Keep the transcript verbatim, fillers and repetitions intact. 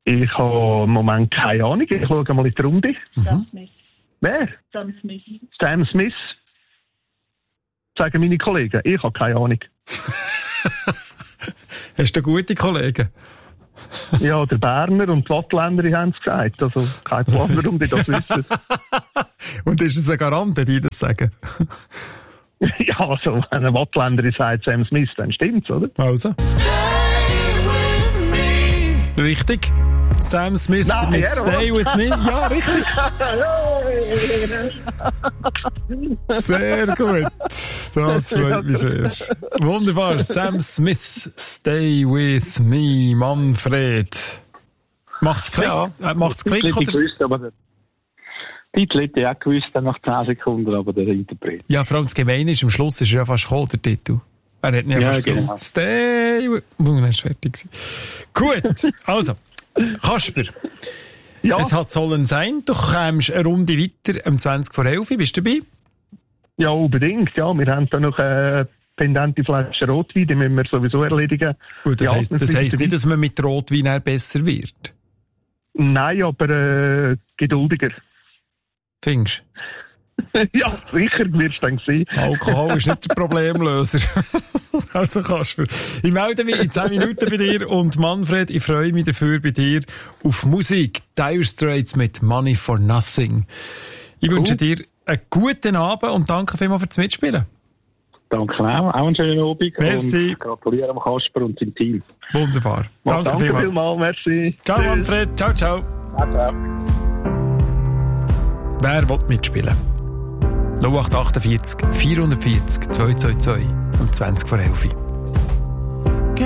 Ich habe im Moment keine Ahnung. Ich schaue mal in die Runde. Mhm. Sam Smith. Wer? Sam Smith. Sam Smith. Sagen meine Kollegen. Ich habe keine Ahnung. Hast du gute Kollegen? Ja, der Berner und die Wattländer haben es gesagt. Also kein Plan, warum die das wissen. Und ist es ein Garant, die das sagen? Ja, also wenn ein Wattländer sagt Sam Smith, dann stimmt's, oder? Also. Richtig. Sam Smith Nein, mit ja, Stay With Me. Ja, richtig. Sehr gut. Das freut mich sehr. Wunderbar. Sam Smith, Stay With Me, Manfred. Macht's Klick? Ja, äh, macht's Klick Titel oder? gewusst, aber der Titel hätte ich auch gewusst, dann nach zehn Sekunden, aber der Interpret. Ja, vor allem das Gemeine ist, am Schluss ist er ja fast gekommen, der Titel. Er hat nicht Ja, fast genau. gesungen. Stay With Me. Dann ist fertig gewesen. Gut. Also. Kasper. Ja. Es hat sollen sein, du kommst eine Runde weiter am zwanzig vor elf. Bist du dabei? Ja, unbedingt. Ja, wir haben da noch eine pendente Flasche Rotwein, die müssen wir sowieso erledigen. Gut, das ja, heisst, das heisst nicht, dass man mit Rotwein eher besser wird. Nein, aber äh, geduldiger. Findest Ja, sicher wirst du dann sehen. du? Alkohol ist nicht der Problemlöser. Also Kasper, ich melde mich in zehn Minuten bei dir und Manfred, ich freue mich dafür bei dir auf Musik. Dire Straits mit Money for Nothing. Ich Cool. wünsche dir einen guten Abend und danke vielmals fürs Mitspielen. Danke auch. Auch einen schönen Abend. Merci. Und gratuliere am Kasper und seinem Team. Wunderbar. Danke, Danke vielmals. vielmals, merci. Ciao Tschüss. Manfred, ciao, ciao. Ciao, ciao. Wer will mitspielen? null acht acht vier, vierhundertvierzig, zweihundertzweiundzwanzig und zwanzig vor elf.